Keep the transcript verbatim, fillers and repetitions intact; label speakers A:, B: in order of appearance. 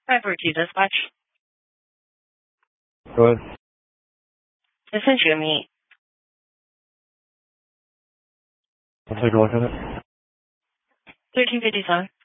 A: Piper T Dispatch.
B: Go ahead.
A: This is Jimmy.
B: I'll take a look at it.
A: thirteen fifty-seven.